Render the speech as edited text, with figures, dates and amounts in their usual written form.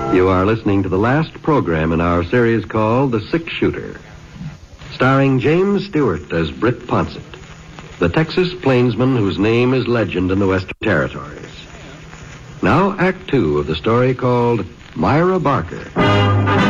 You are listening to the last program in our series called The Six Shooter, starring James Stewart as Britt Ponsett, the Texas plainsman whose name is legend in the Western Territories. Now, Act Two of the story called Myra Barker.